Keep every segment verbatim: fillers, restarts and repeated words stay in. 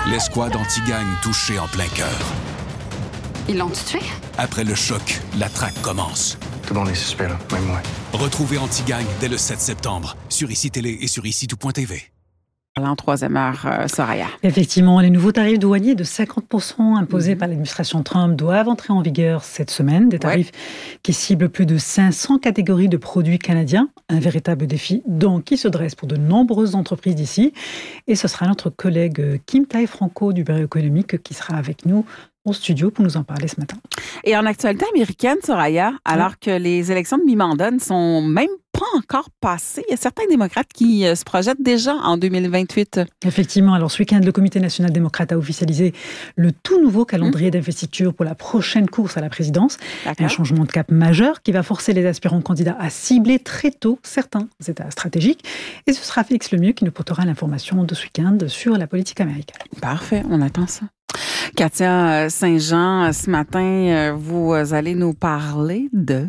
L'escouade anti-gang touchée en plein cœur. Ils l'ont tué? Après le choc, la traque commence. Tout le monde est suspect, là, même moi. Retrouvez Anti-Gang dès le sept septembre sur I C I Télé et sur ici tout point t v. En troisième heure, euh, Soraya. Effectivement, les nouveaux tarifs douaniers de cinquante pour cent imposés mmh. par l'administration Trump doivent entrer en vigueur cette semaine. Des tarifs ouais. qui ciblent plus de cinq cents catégories de produits canadiens. Un véritable défi, donc, qui se dresse pour de nombreuses entreprises d'ici. Et ce sera notre collègue Kim Tai-Franco du Bureau économique qui sera avec nous au studio pour nous en parler ce matin. Et en actualité américaine, Soraya, alors ouais. que les élections de mi-mandat ne sont même pas encore passées, il y a certains démocrates qui euh, se projettent déjà en deux mille vingt-huit. Effectivement. Alors, ce week-end, le Comité national démocrate a officialisé le tout nouveau calendrier mmh. d'investiture pour la prochaine course à la présidence. D'accord. Un changement de cap majeur qui va forcer les aspirants candidats à cibler très tôt certains états stratégiques. Et ce sera Félix Lemieux qui nous portera l'information de ce week-end sur la politique américaine. Parfait, on attend ça. Katia Saint-Jean, ce matin, vous allez nous parler de...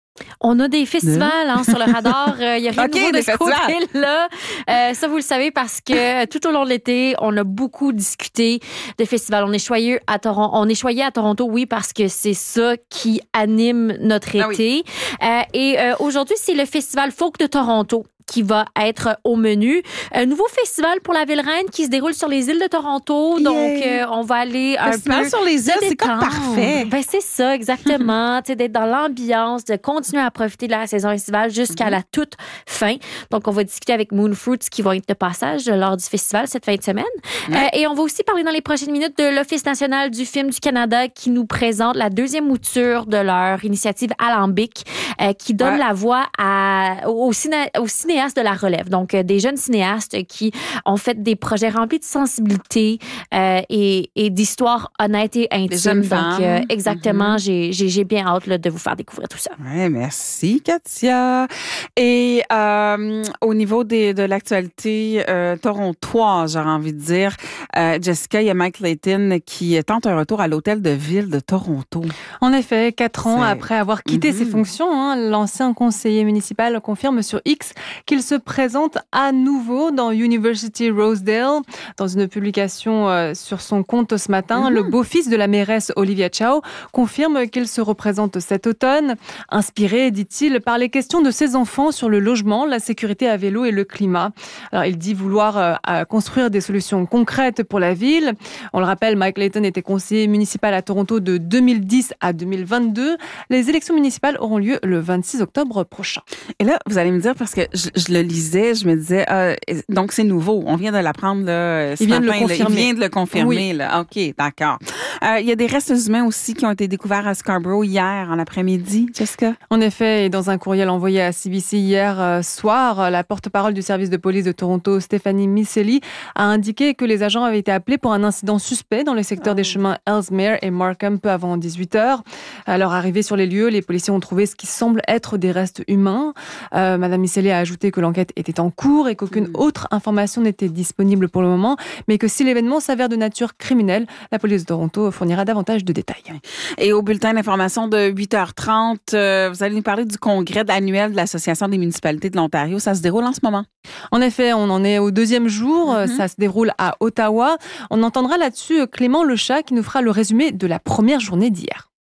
On a des festivals hein, sur le radar. Il euh, n'y a rien okay, de nouveau de ce côté-là. Euh, ça, vous le savez parce que tout au long de l'été, on a beaucoup discuté de festivals. On est choyé à Toronto. On est choyé à Toronto, oui, parce que c'est ça qui anime notre été. Ah oui. euh, et euh, aujourd'hui, c'est le Festival Folk de Toronto qui va être au menu. Un nouveau festival pour la Ville-Reine qui se déroule sur les îles de Toronto. Yeah. Donc, euh, on va aller un festival peu... sur les îles, c'est comme parfait. Ben, c'est ça, exactement. Tu sais, d'être dans l'ambiance, de continuer à profiter de la saison estivale jusqu'à mm-hmm. la toute fin. Donc, on va discuter avec Moonfruits qui vont être de passage lors du festival cette fin de semaine. Ouais. Euh, et on va aussi parler dans les prochaines minutes de l'Office national du film du Canada qui nous présente la deuxième mouture de leur initiative Alambic euh, qui donne ouais. la voix à, aux, ciné, aux cinéastes de la relève. Donc, euh, des jeunes cinéastes qui ont fait des projets remplis de sensibilité euh, et, et d'histoires honnêtes et intimes. Des jeunes femmes. Donc, euh, exactement, mm-hmm. j'ai, j'ai, j'ai bien hâte là, de vous faire découvrir tout ça. Oui, merci, Katia. Et euh, au niveau des, de l'actualité euh, torontoise, j'aurais envie de dire, euh, Jessica, il y a Mike Layton qui tente un retour à l'hôtel de ville de Toronto. En effet, quatre ans C'est... après avoir quitté mm-hmm. ses fonctions, hein, l'ancien conseiller municipal confirme sur X qu'il se présente à nouveau dans University Rosedale. Dans une publication euh, sur son compte ce matin, mmh. le beau-fils de la mairesse Olivia Chow confirme qu'il se représente cet automne, inspiré, dit-il, par les questions de ses enfants sur le logement, la sécurité à vélo et le climat. Alors, il dit vouloir euh, construire des solutions concrètes pour la ville. On le rappelle, Mike Layton était conseiller municipal à Toronto de deux mille dix à deux mille vingt-deux. Les élections municipales auront lieu le vingt-six octobre prochain. Et là, vous allez me dire, parce que je, je le lisais, je me disais, euh, donc c'est nouveau, on vient de l'apprendre là, ce il vient matin, de le confirmer. Là, il vient de le confirmer. Oui. Là. OK, d'accord. Euh, il y a des restes humains aussi qui ont été découverts à Scarborough hier en après-midi, Jessica? En effet, et dans un courriel envoyé à C B C hier euh, soir, la porte-parole du service de police de Toronto, Stéphanie Miceli, a indiqué que les agents avaient été appelés pour un incident suspect dans le secteur oh. des chemins Ellesmere et Markham peu avant dix-huit heures. À leur arrivée sur les lieux, les policiers ont trouvé ce qui semble être des restes humains. Euh, Madame Miceli a ajouté que l'enquête était en cours et qu'aucune autre information n'était disponible pour le moment, mais que si l'événement s'avère de nature criminelle, la police de Toronto fournira davantage de détails. Et au bulletin d'information de huit heures trente, euh, vous allez nous parler du congrès annuel de l'Association des municipalités de l'Ontario. Ça se déroule en ce moment? En effet, on en est au deuxième jour. Mm-hmm. Ça se déroule à Ottawa. On entendra là-dessus Clément Lechat qui nous fera le résumé de la première journée d'hier.